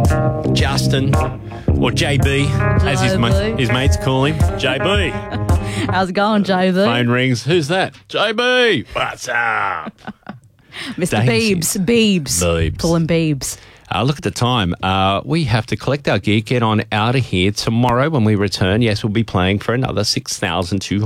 Justin, or JB, as his mates call him. JB. How's it going, JB? Phone rings. Who's that? JB. What's up? Mr. Beebs. Pull him Beebs. Look at the time. We have to collect our gear, get on out of here tomorrow when we return. Yes, we'll be playing for another $6,200.